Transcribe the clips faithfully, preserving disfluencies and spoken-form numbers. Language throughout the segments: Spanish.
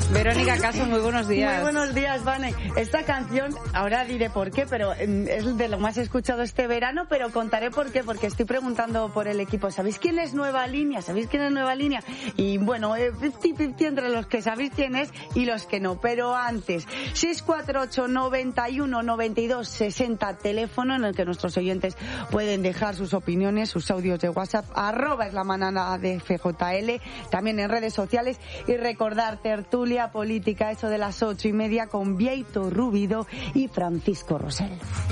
Verónica Caso, muy buenos días. Muy buenos días, Vane. Esta canción, ahora diré por qué, pero es de lo más escuchado este verano, pero contaré por qué, porque estoy preguntando por el equipo. ¿Sabéis quién es Nueva Línea? ¿Sabéis quién es Nueva Línea? Y bueno, cincuenta cincuenta entre los que sabéis quién es y los que no. Pero antes, seis cuatro ocho, noventa y uno, noventa y dos, sesenta, teléfono en el que nuestros oyentes pueden dejar sus opiniones, sus audios de WhatsApp, arroba es la manada de F J L, también en redes sociales, y recordar tertulia política, eso de las ocho y media, con Vieito Rubido y Francisco Rosell.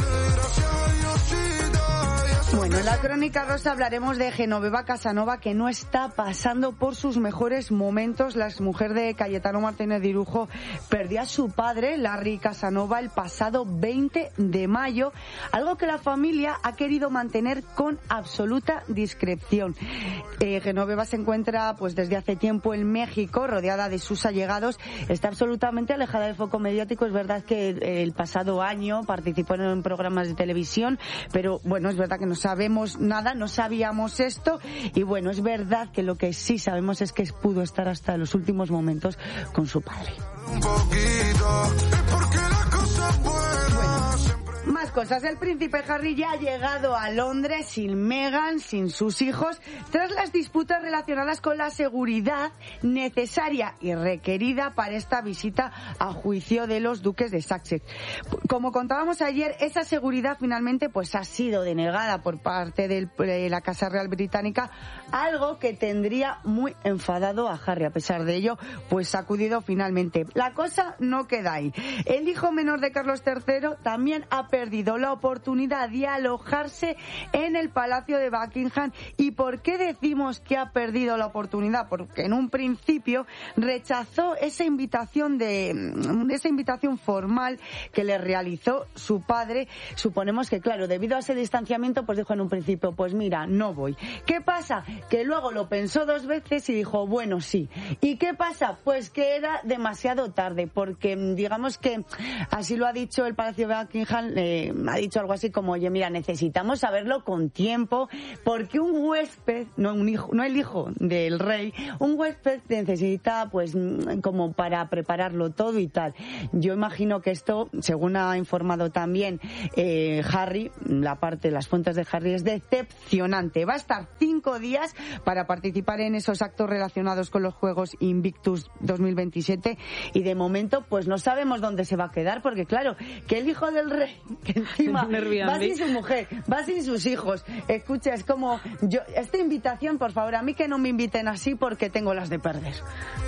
Bueno, en la Crónica Rosa hablaremos de Genoveva Casanova, que no está pasando por sus mejores momentos. La exmujer de Cayetano Martínez de Irujo perdió a su padre, Larry Casanova, el pasado veinte de mayo, algo que la familia ha querido mantener con absoluta discreción. Eh, Genoveva se encuentra pues desde hace tiempo en México, rodeada de sus allegados, está absolutamente alejada del foco mediático. Es verdad que el pasado año participó en programas de televisión, pero bueno, es verdad que no sabemos nada, no sabíamos esto, y bueno, es verdad que lo que sí sabemos es que pudo estar hasta los últimos momentos con su padre. Un poquito, es porque las cosas buenas. Más cosas. El príncipe Harry ya ha llegado a Londres sin Meghan, sin sus hijos, tras las disputas relacionadas con la seguridad necesaria y requerida para esta visita a juicio de los duques de Sussex. Como contábamos ayer, esa seguridad finalmente pues ha sido denegada por parte de la Casa Real Británica, algo que tendría muy enfadado a Harry. A pesar de ello, pues ha acudido finalmente. La cosa no queda ahí. El hijo menor de Carlos tercero también ha perdido la oportunidad de alojarse en el Palacio de Buckingham. ¿Y por qué decimos que ha perdido la oportunidad? Porque en un principio rechazó esa invitación de esa invitación formal que le realizó su padre. Suponemos que, claro, debido a ese distanciamiento, pues dijo en un principio, pues mira, no voy. ¿Qué pasa? Que luego lo pensó dos veces y dijo, bueno, sí. ¿Y qué pasa? Pues que era demasiado tarde, porque digamos que así lo ha dicho el Palacio de Buckingham. Eh, ha dicho algo así como, oye, mira, necesitamos saberlo con tiempo, porque un huésped, no un hijo, no el hijo del rey, un huésped necesita, pues, como para prepararlo todo y tal. Yo imagino que esto, según ha informado también eh, Harry, la parte, las fuentes de Harry, es decepcionante. Va a estar cinco días para participar en esos actos relacionados con los Juegos Invictus dos mil veintisiete, y de momento, pues no sabemos dónde se va a quedar, porque claro, que el hijo del rey, que encima va sin su mujer, va sin sus hijos. Escucha, es como yo, esta invitación, por favor, a mí que no me inviten así, porque tengo las de perder.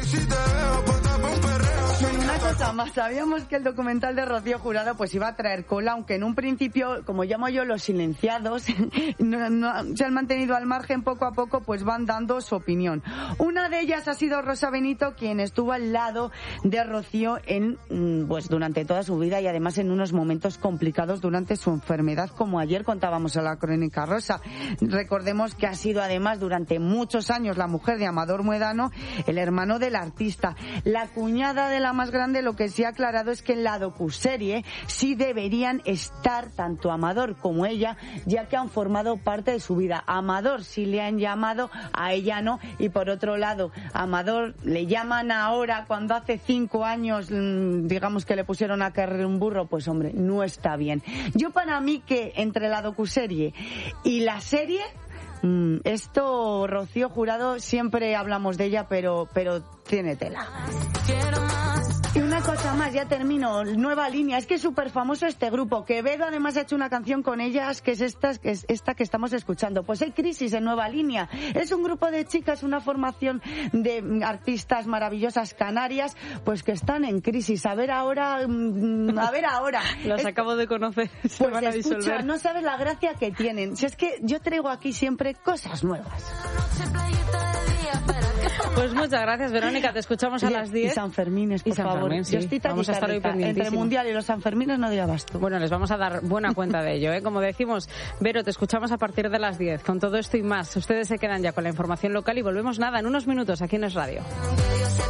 Bueno, una cosa más, sabíamos que el documental de Rocío Jurado pues iba a traer cola, aunque en un principio, como llamo yo, los silenciados no, no, se han mantenido al margen. Poco a poco pues van dando su opinión. Una de ellas ha sido Rosa Benito, quien estuvo al lado de Rocío en pues durante toda su vida, y además en unos momentos complicados durante su enfermedad, como ayer contábamos en la Crónica Rosa. Recordemos que ha sido además durante muchos años la mujer de Amador Muedano, el hermano del artista. La cuñada de la más grande, lo que sí ha aclarado es que en la docuserie sí deberían estar tanto Amador como ella, ya que han formado parte de su vida. A Amador sí le han llamado, a ella no, y por otro lado, a Amador le llaman ahora cuando hace cinco años, digamos que le pusieron a carrer un burro, pues hombre, no está bien. Yo, para mí, que entre la docuserie y la serie, esto, Rocío Jurado, siempre hablamos de ella, pero, pero tiene tela. Y una cosa más, ya termino. Nueva Línea, es que es súper famoso este grupo. Quevedo además ha hecho una canción con ellas, que es esta, que es esta que estamos escuchando. Pues hay crisis en Nueva Línea. Es un grupo de chicas, una formación de artistas maravillosas canarias, pues que están en crisis. A ver ahora, a ver ahora. Las es, acabo de conocer. Se pues van a disolver. Escucha, no sabes la gracia que tienen. Si es que yo traigo aquí siempre cosas nuevas. Pues muchas gracias, Verónica. Te escuchamos a las diez. Y San Fermines, por y San favor. Fermín, sí. Yo estoy vamos a estar hoy entre el Mundial y los San Fermines no doy abasto. Bueno, les vamos a dar buena cuenta de ello, ¿eh? Como decimos, Vero, te escuchamos a partir de las diez. Con todo esto y más, ustedes se quedan ya con la información local y volvemos nada en unos minutos aquí en Es Radio.